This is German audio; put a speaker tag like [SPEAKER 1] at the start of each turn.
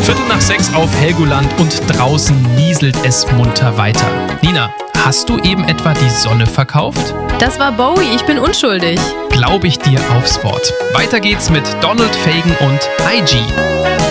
[SPEAKER 1] 5:15 auf Helgoland und draußen nieselt es munter weiter. Nina, hast du eben etwa die Sonne verkauft?
[SPEAKER 2] Das war Bowie, ich bin unschuldig.
[SPEAKER 1] Glaube ich dir aufs Wort. Weiter geht's mit Donald Fagen und IG.